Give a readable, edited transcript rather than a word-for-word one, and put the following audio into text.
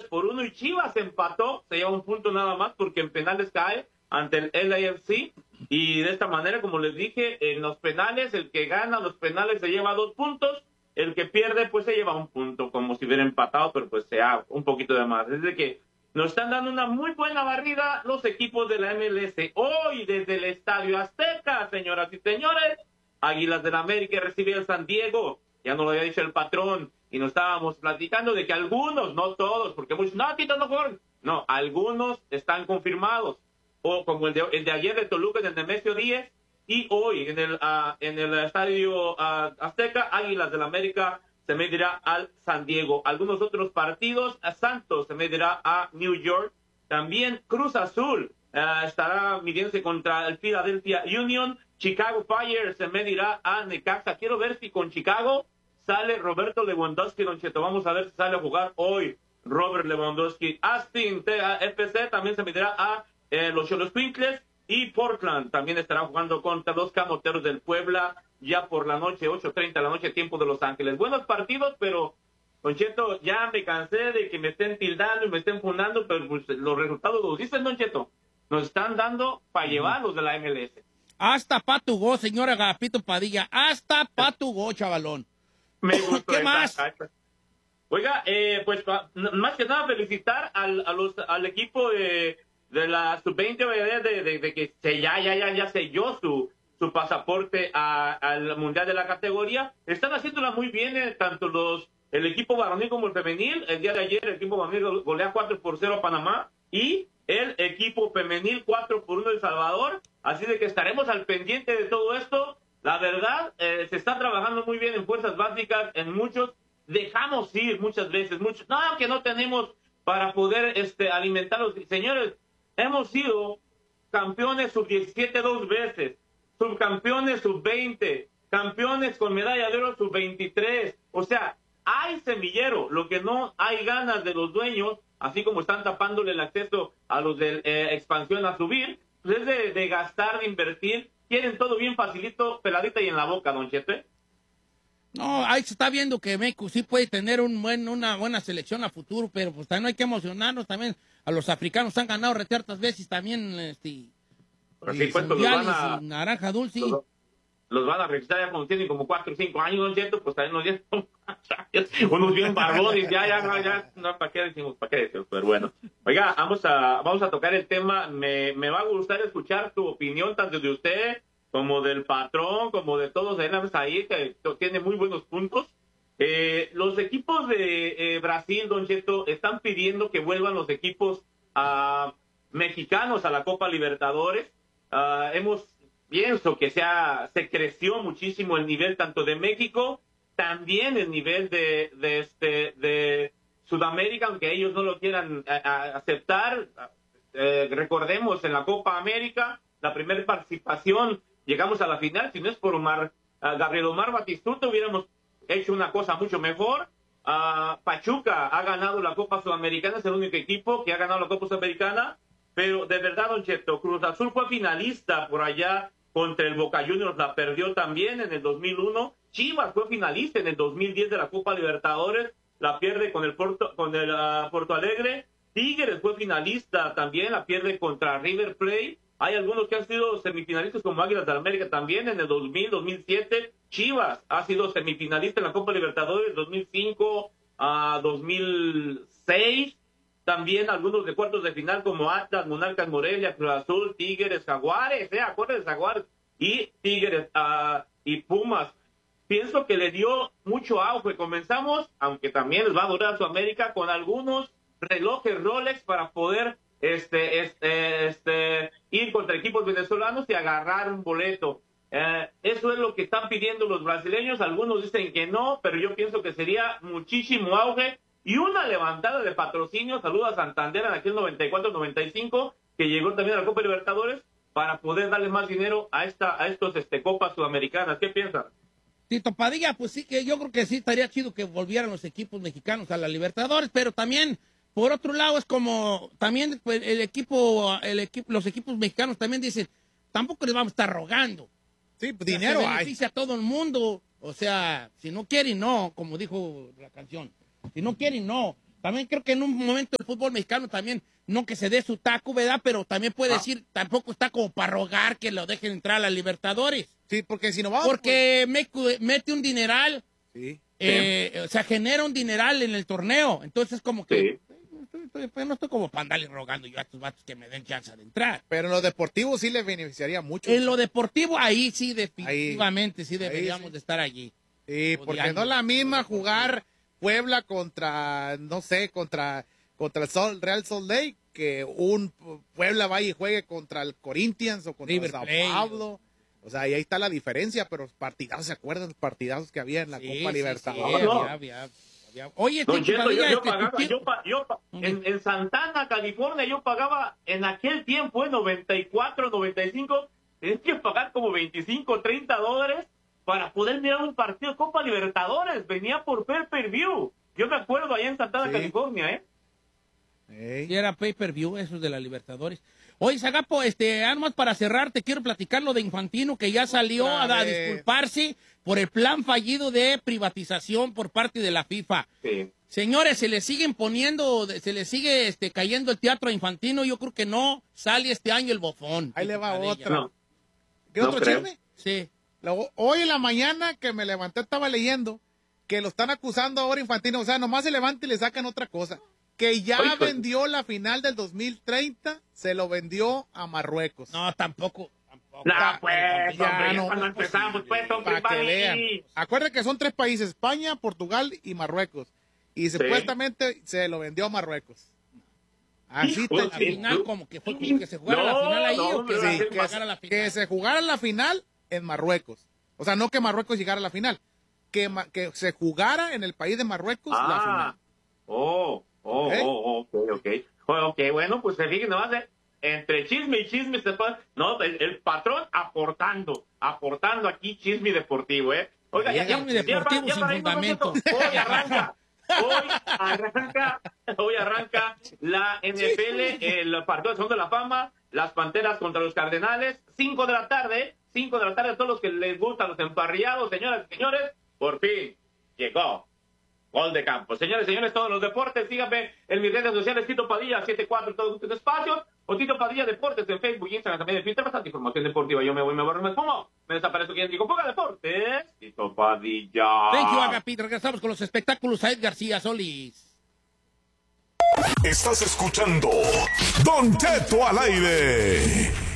3-1 y Chivas empató, se lleva un punto nada más porque en penales cae ante el LAFC y de esta manera, como les dije, en los penales, el que gana los penales se lleva 2 puntos, el que pierde pues se lleva 1 punto, como si hubiera empatado, pero pues sea un poquito de más. Es de que nos están dando una muy buena barrida los equipos de la MLS. Hoy desde el Estadio Azteca, señoras y señores, Águilas del América recibe al San Diego, ya nos lo había dicho el patrón, y nos estábamos platicando de que algunos, no todos, porque muchos, no, Tito, no juegan. No, algunos están confirmados, o como el de ayer de Toluca, en el Nemesio 10, y hoy en el Estadio Azteca, Águilas del América se medirá al San Diego. Algunos otros partidos, Santos se medirá a New York. También Cruz Azul estará midiéndose contra el Philadelphia Union. Chicago Fire se medirá a Necaxa. Quiero ver si con Chicago sale Roberto Lewandowski, Don Cheto. Vamos a ver si sale a jugar hoy Robert Lewandowski. Austin FC también se medirá a los Xolos Quincles. Y Portland también estará jugando contra los Camoteros del Puebla ya por la noche, 8:30 de la noche, tiempo de Los Ángeles. Buenos partidos, pero, Don Cheto, ya me cansé de que me estén tildando y me estén fundando, pero pues, los resultados los dicen, Don Cheto. Nos están dando para llevar los de la MLS. Hasta patugó, señora Agapito Padilla. Hasta patugó, chavalón. Me gustó. ¿Qué más? Oiga, pues más que nada felicitar al equipo de la sub-20 de que ya selló su pasaporte al Mundial de la categoría. Están haciéndola muy bien, tanto el equipo varonil como el femenil. El día de ayer el equipo varonil golea 4-0 a Panamá y el equipo femenil 4-1 de El Salvador. Así de que estaremos al pendiente de todo esto. La verdad, se está trabajando muy bien en fuerzas básicas, en muchos. Dejamos ir muchas veces, no, que no tenemos para poder alimentarlos. Señores, hemos sido campeones sub-17 2 veces, subcampeones sub-20, campeones con medalla de oro sub-23. O sea, hay semillero, lo que no hay ganas de los dueños, así como están tapándole el acceso a los de expansión a subir, pues es de gastar, de invertir. Quieren todo bien facilito, peladita y en la boca, Don Chepe. No, ahí se está viendo que México sí puede tener una buena selección a futuro, pero pues también hay que emocionarnos. También a los africanos han ganado retiertas veces también sí, pues, mundiales, naranja dulce. Los van a registrar ya cuando tienen como 4 o 5 años, Don Cheto, pues también unos bien barbones, ya, no, ¿para qué decimos? Pero bueno. Oiga, vamos a tocar el tema. Me va a gustar escuchar tu opinión, tanto de usted como del patrón, como de todos ahí, que tiene muy buenos puntos. Los equipos de Brasil, Don Cheto, están pidiendo que vuelvan los equipos mexicanos a la Copa Libertadores. Pienso que se creció muchísimo el nivel tanto de México, también el nivel de Sudamérica, aunque ellos no lo quieran aceptar. Recordemos, en la Copa América, la primera participación, llegamos a la final. Si no es por Gabriel Omar Batistuta, hubiéramos hecho una cosa mucho mejor. Pachuca ha ganado la Copa Sudamericana, es el único equipo que ha ganado la Copa Sudamericana, pero de verdad, Don Cheto, Cruz Azul fue finalista por allá contra el Boca Juniors, la perdió también en el 2001. Chivas fue finalista en el 2010 de la Copa Libertadores, la pierde con el Porto Alegre. Tigres fue finalista también, la pierde contra River Plate. Hay algunos que han sido semifinalistas como Águilas del América también en el 2000, 2007. Chivas ha sido semifinalista en la Copa Libertadores 2005 a 2006. También algunos de cuartos de final como Atlas, Monarcas Morelia, Cruz Azul, Tigres, Jaguares, acuérdense, Jaguares, y Tigres y Pumas. Pienso que le dio mucho auge. Comenzamos, aunque también les va a durar Sudamérica, con algunos relojes Rolex para poder ir contra equipos venezolanos y agarrar un boleto. Eso es lo que están pidiendo los brasileños. Algunos dicen que no, pero yo pienso que sería muchísimo auge y una levantada de patrocinio. Saludos a Santander en aquel 94-95, que llegó también a la Copa Libertadores, para poder darle más dinero a estos Copas Sudamericanas. ¿Qué piensan? Tito Padilla, pues sí, que yo creo que sí estaría chido que volvieran los equipos mexicanos a la Libertadores, pero también, por otro lado, es como, también pues, los equipos mexicanos también dicen, tampoco les vamos a estar rogando. Sí, pues dinero hay. Beneficia a todo el mundo. O sea, si no quieren, no, como dijo la canción. Si no quieren, no. también creo que en un momento el fútbol mexicano también, no que se dé su taco, ¿verdad? Pero también puede decir, tampoco está como para rogar que lo dejen entrar a la Libertadores. Sí, porque si no vamos... Porque mete un dineral, Sí. o sea, genera un dineral en el torneo. Entonces, como que no estoy como para andarle rogando yo a estos vatos que me den chance de entrar. Pero en lo deportivo sí les beneficiaría mucho. En lo deportivo, ahí sí, definitivamente, sí deberíamos sí. de estar allí. Sí, porque no es la misma jugar Puebla contra, no sé, contra el Real Salt Lake, que un Puebla vaya y juegue contra el Corinthians o contra el River Sao Plate. Paulo. O sea, y ahí está la diferencia, pero partidazos, ¿se acuerdan? Los partidazos que había en la Copa Libertadores. Había. Oye, Don Cheto, Padilla, yo pagaba, en Santana, California, yo pagaba en aquel tiempo, en 94, 95, tenías que pagar como 25, 30 dólares para poder mirar un partido de Copa Libertadores. Venía por pay-per-view. Yo me acuerdo allá en Santana, Sí. California, ¿eh? Y era pay-per-view, esos de la Libertadores. Oye, Zagapo, nomás para cerrar, te quiero platicar lo de Infantino, que ya salió a disculparse por el plan fallido de privatización por parte de la FIFA. Sí. Señores, se le siguen poniendo, se le sigue cayendo el teatro a Infantino. Yo creo que no sale este año el bofón. Ahí le va Padilla. otra. No. ¿Qué No otro creo. chisme? Sí. Hoy en la mañana que me levanté estaba leyendo que lo están acusando ahora Infantino. O sea, nomás se levanta y le sacan otra cosa. Que ya Ay, pues. vendió la final del 2030, se lo vendió a Marruecos. No, tampoco. No, pues, Ya, hombre, no, ya cuando no es empezamos, pues, hombre, Para que vean. vale. Acuérdense que son 3 países, España, Portugal y Marruecos. Y supuestamente se lo vendió a Marruecos. Así Hijo está La el final, como que fue como que se jugara la final ahí o que no, se sí, jugara la final. que se jugara la final en Marruecos. O sea, no que Marruecos llegara a la final. Que se jugara en el país de Marruecos la final. Ok, bueno, pues se fijen, nomás entre chisme y chisme se puede... No, el patrón aportando aquí chisme deportivo, ¿eh? Oiga, Chisme deportivo sin para irnos, fundamento. Hoy arranca la NFL, el partido de Salón de la Fama, las Panteras contra los Cardenales, 5 de la tarde, todos los que les gustan los emparrillados, señoras y señores, por fin llegó Gol de Campo. Señores, todos los deportes, síganme en mis redes sociales, Tito Padilla 74 en todos tus espacios, o Tito Padilla Deportes en Facebook, Instagram, también en Twitter, bastante información deportiva. Yo me voy, me borro, me esfumo, me desaparezco quien digo, ponga deportes, Tito Padilla. Thank you, Agapit. Regresamos con los espectáculos. Said García Solís. Estás escuchando Don Cheto al aire.